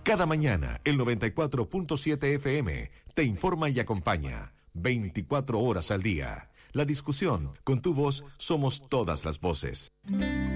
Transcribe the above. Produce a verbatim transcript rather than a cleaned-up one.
Cada mañana, el noventa y cuatro punto siete F M te informa y acompaña veinticuatro horas al día. La discusión, con tu voz, somos todas las voces.